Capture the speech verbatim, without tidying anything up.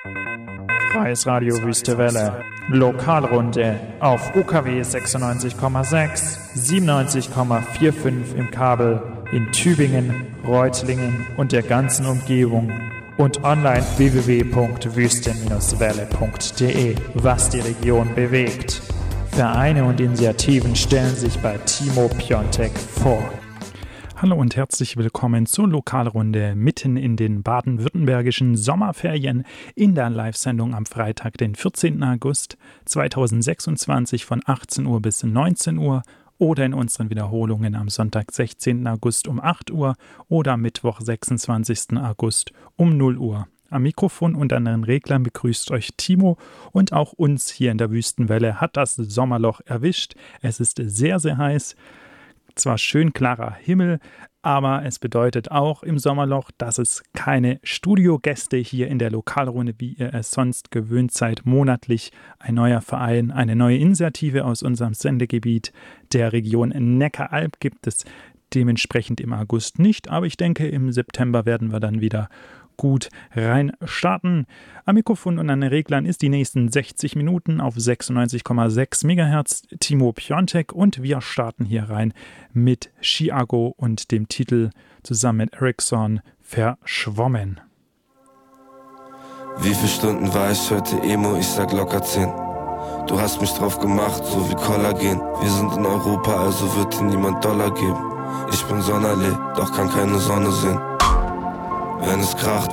Freies Radio Wüste Welle. Lokalrunde auf U K W sechsundneunzig Komma sechs, siebenundneunzig Komma fünfundvierzig im Kabel in Tübingen, Reutlingen und der ganzen Umgebung und online w w w punkt wüste welle punkt de, was die Region bewegt. Vereine und Initiativen stellen sich bei Timo Piontek vor. Hallo und herzlich willkommen zur Lokalrunde mitten in den baden-württembergischen Sommerferien in der Live-Sendung am Freitag, den vierzehnten August zweitausendsechsundzwanzig von achtzehn Uhr bis neunzehn Uhr oder in unseren Wiederholungen am Sonntag, sechzehnten August um acht Uhr oder Mittwoch, sechsundzwanzigsten August um null Uhr. Am Mikrofon und an den Reglern begrüßt euch Timo und auch uns hier in der Wüstenwelle hat das Sommerloch erwischt. Es ist sehr, sehr heiß. Zwar schön klarer Himmel, aber es bedeutet auch im Sommerloch, dass es keine Studiogäste hier in der Lokalrunde, wie ihr es sonst gewöhnt seid, monatlich ein neuer Verein, eine neue Initiative aus unserem Sendegebiet der Region Neckaralb gibt es dementsprechend im August nicht, aber ich denke, im September werden wir dann wieder gut rein starten. Am Mikrofon und an den Reglern ist die nächsten sechzig Minuten auf sechsundneunzig Komma sechs Megahertz Timo Piontek und wir starten hier rein mit Chiago und dem Titel zusammen mit Ericsson Verschwommen. Wie viele Stunden war ich heute Emo? Ich sag locker zehn. Du hast mich drauf gemacht, so wie Kollagen. Wir sind in Europa, also wird dir niemand Dollar geben. Ich bin Sonderlee, doch kann keine Sonne sehen. Wenn es kracht,